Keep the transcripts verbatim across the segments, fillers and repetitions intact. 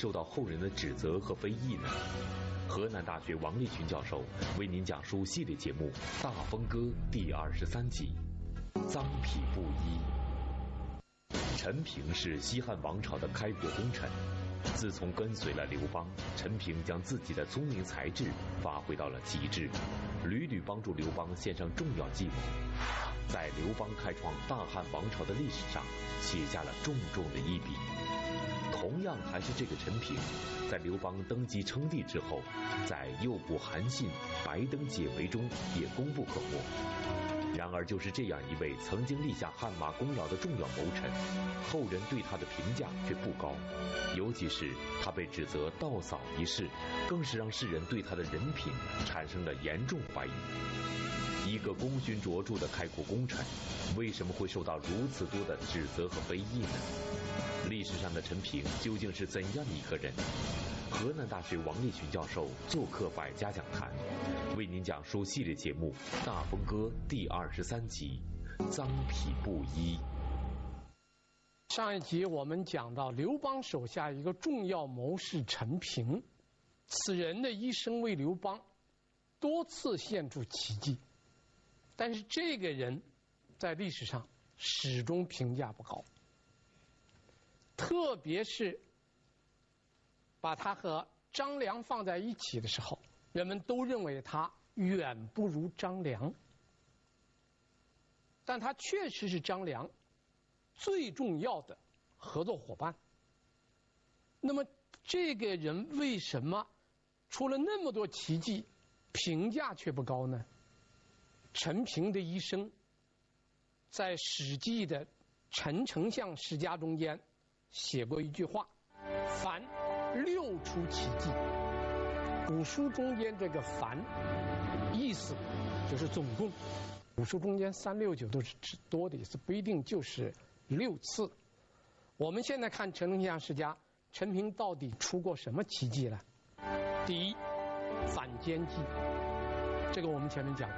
受到后人的指责和非议呢？河南大学王立群教授为您讲述系列节目《大风歌》第二十三集《脏匹布衣》。陈平是西汉王朝的开国功臣，自从跟随了刘邦，陈平将自己的聪明才智发挥到了极致，屡屡帮助刘邦献上重要计谋，在刘邦开创大汉王朝的历史上写下了重重的一笔。同样还是这个陈平，在刘邦登基称帝之后，在诱捕韩信、白登解围中也功不可没。然而就是这样一位曾经立下汗马功劳的重要谋臣，后人对他的评价却不高，尤其是他被指责盗嫂一事，更是让世人对他的人品产生了严重怀疑。一个功勋卓著的开国功臣，为什么会受到如此多的指责和非议呢？历史上的陈平究竟是怎样一个人？河南大学王立群教授做客百家讲坛，为您讲述系列节目《大风歌》第二十三集《脏匹布衣》。 上一集我们讲到刘邦手下一个重要谋士陈平，此人的一生为刘邦多次献出奇迹，但是这个人在历史上始终评价不高，特别是把他和张良放在一起的时候，人们都认为他远不如张良，但他确实是张良最重要的合作伙伴。那么这个人为什么出了那么多奇迹，评价却不高呢？陈平的一生在《史记》的陈丞相世家中间写过一句话：凡六出奇迹。古书中间这个凡意思就是总共，古书中间三六九都是指多的意思，不一定就是六次。我们现在看陈丞相世家，陈平到底出过什么奇迹呢？第一，反间计，这个我们前面讲过，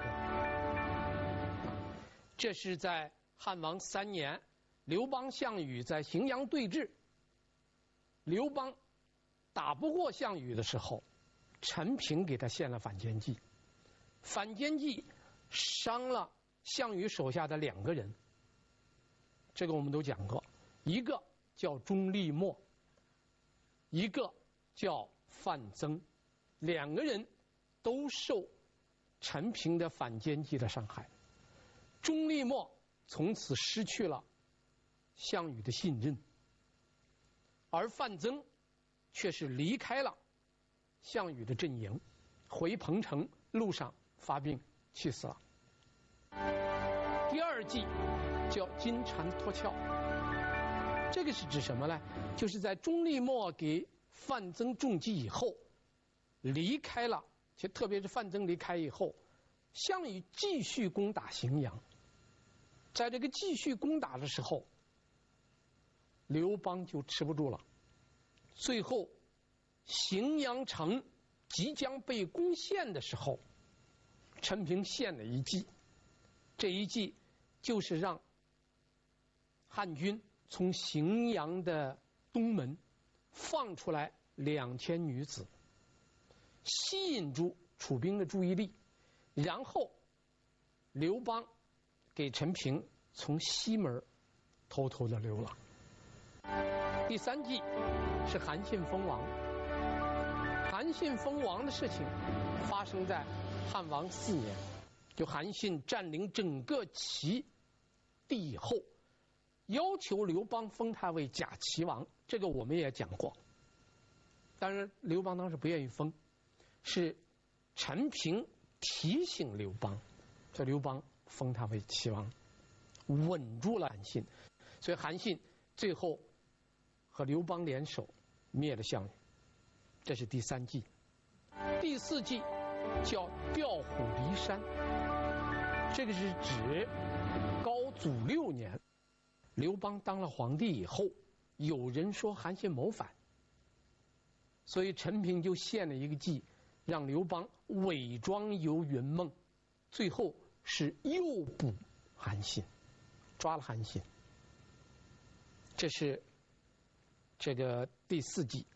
这是在汉王三年，刘邦项羽在荥阳对峙，刘邦打不过项羽的时候，陈平给他献了反间计。反间计伤了项羽手下的两个人，这个我们都讲过，一个叫钟立默，一个叫范增，两个人都受陈平的反间计的伤害。钟立默从此失去了项羽的信任，而范增却是离开了项羽的阵营，回彭城路上发病去死了。第二计叫金蝉脱壳，这个是指什么呢？就是在钟立默给范增中计以后，离开了，且特别是范增离开以后，项羽继续攻打荥阳。在这个继续攻打的时候，刘邦就吃不住了，最后荥阳城即将被攻陷的时候，陈平献了一计，这一计就是让汉军从荥阳的东门放出来两千女子，吸引住楚兵的注意力，然后刘邦给陈平从西门偷偷的溜了。第三计是韩信封王。韩信封王的事情发生在汉王四年，就韩信占领整个齐地以后，要求刘邦封他为假齐王，这个我们也讲过。当然刘邦当时不愿意封，是陈平提醒刘邦，叫刘邦封他为齐王，稳住了韩信。所以韩信最后和刘邦联手灭了项羽，这是第三计。第四计叫调虎离山，这个是指高祖六年，刘邦当了皇帝以后，有人说韩信谋反，所以陈平就献了一个计，让刘邦伪装游云梦，最后是诱捕韩信，抓了韩信。这是这个第四计。